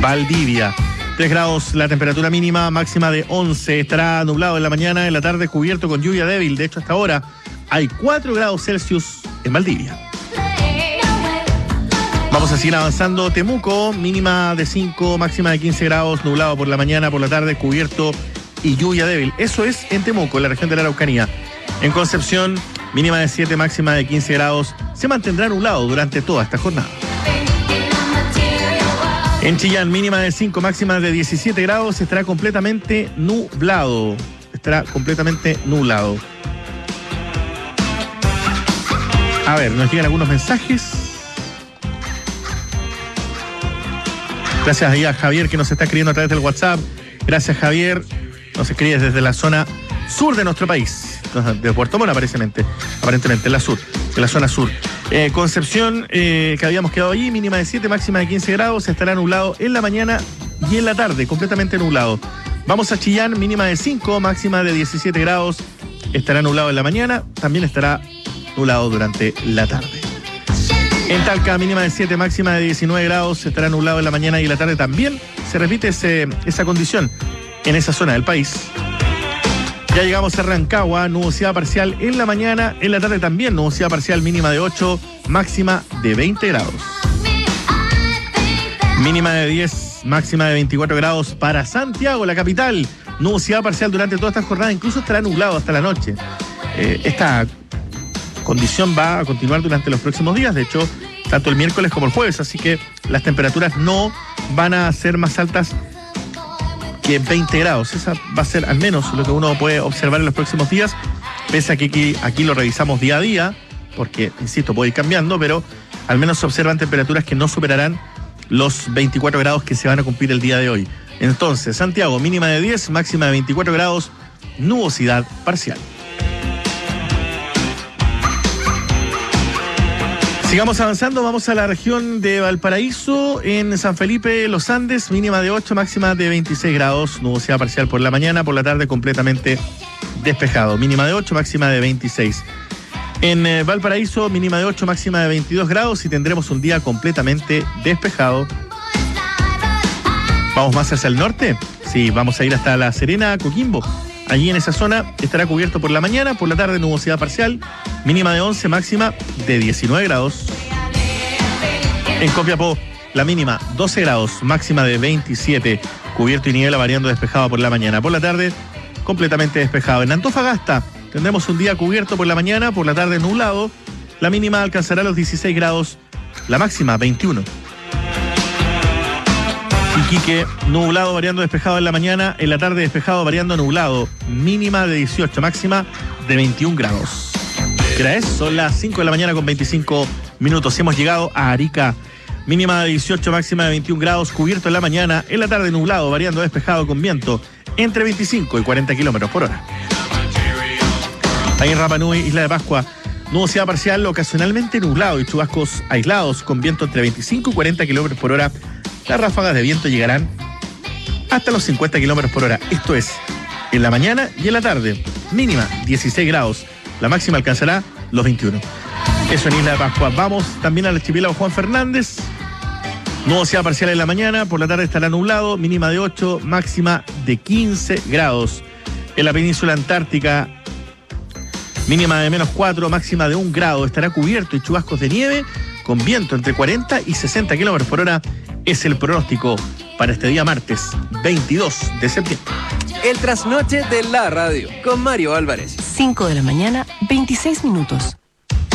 Valdivia. 3 grados la temperatura mínima, máxima de 11. Estará nublado en la mañana, en la tarde cubierto con lluvia débil. De hecho, hasta ahora hay 4 grados Celsius en Valdivia. Vamos a seguir avanzando. Temuco, mínima de 5, máxima de 15 grados, nublado por la mañana, por la tarde cubierto y lluvia débil. Eso es en Temuco, en la región de la Araucanía. En Concepción, mínima de 7, máxima de 15 grados. Se mantendrá nublado durante toda esta jornada. En Chillán, mínima de 5, máxima de 17 grados, estará completamente nublado. A ver, nos llegan algunos mensajes. Gracias ahí a Javier que nos está escribiendo a través del WhatsApp. Gracias, Javier. Nos escribe desde la zona sur de nuestro país. De Puerto Montt, aparentemente, en la zona sur. Concepción, que habíamos quedado allí, mínima de 7, máxima de 15 grados, estará nublado en la mañana y en la tarde, completamente nublado. Vamos a Chillán, mínima de 5, máxima de 17 grados, estará nublado en la mañana, también estará nublado durante la tarde. En Talca, mínima de 7, máxima de 19 grados, estará nublado en la mañana y en la tarde también. Se repite esa condición en esa zona del país. Ya llegamos a Rancagua, nubosidad parcial en la mañana, en la tarde también nubosidad parcial, mínima de 8, máxima de 20 grados. Mínima de 10, máxima de 24 grados para Santiago, la capital. Nubosidad parcial durante toda esta jornada, incluso estará nublado hasta la noche. Esta condición va a continuar durante los próximos días, de hecho, tanto el miércoles como el jueves, así que las temperaturas no van a ser más altas que 20 grados. Esa va a ser al menos lo que uno puede observar en los próximos días, pese a que aquí lo revisamos día a día, porque, insisto, puede ir cambiando, pero al menos se observan temperaturas que no superarán los 24 grados que se van a cumplir el día de hoy. Entonces, Santiago, mínima de 10, máxima de 24 grados, nubosidad parcial. Sigamos avanzando, vamos a la región de Valparaíso, en San Felipe, Los Andes, mínima de 8, máxima de 26 grados, nubosidad parcial por la mañana, por la tarde completamente despejado, mínima de 8, máxima de 26. En Valparaíso, mínima de 8, máxima de 22 grados y tendremos un día completamente despejado. ¿Vamos más hacia el norte? Sí, vamos a ir hasta La Serena, Coquimbo. Allí en esa zona estará cubierto por la mañana, por la tarde nubosidad parcial, mínima de 11, máxima de 19 grados. En Copiapó, la mínima 12 grados, máxima de 27, cubierto y niebla variando despejado por la mañana. Por la tarde, completamente despejado. En Antofagasta tendremos un día cubierto por la mañana, por la tarde nublado, la mínima alcanzará los 16 grados, la máxima 21. Iquique, nublado variando despejado en la mañana, en la tarde despejado variando nublado, mínima de 18, máxima de 21 grados. ¿Qué hora es? Son las 5 de la mañana con 25 minutos. Hemos llegado a Arica, mínima de 18, máxima de 21 grados, cubierto en la mañana, en la tarde nublado variando despejado con viento entre 25 y 40 kilómetros por hora. Ahí en Rapa Nui, Isla de Pascua, nubosidad parcial, ocasionalmente nublado y chubascos aislados con viento entre 25 y 40 kilómetros por hora. Las ráfagas de viento llegarán hasta los 50 kilómetros por hora. Esto es en la mañana y en la tarde. Mínima 16 grados. La máxima alcanzará los 21. Eso en Isla de Pascua. Vamos también al archipiélago Juan Fernández. Nubosidad parcial en la mañana. Por la tarde estará nublado. Mínima de 8, máxima de 15 grados. En la península antártica, mínima de menos 4, máxima de 1 grado. Estará cubierto y chubascos de nieve con viento entre 40 y 60 kilómetros por hora. Es el pronóstico para este día martes 22 de septiembre. El trasnoche de la radio con Mario Álvarez. 5 de la mañana, 26 minutos.